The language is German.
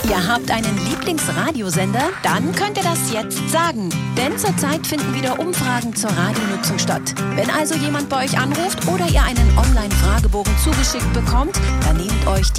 Ihr habt einen Lieblingsradiosender? Dann könnt ihr das jetzt sagen. Denn zurzeit finden wieder Umfragen zur Radionutzung statt. Wenn also jemand bei euch anruft oder ihr einen Online-Fragebogen zugeschickt bekommt, dann nehmt euch die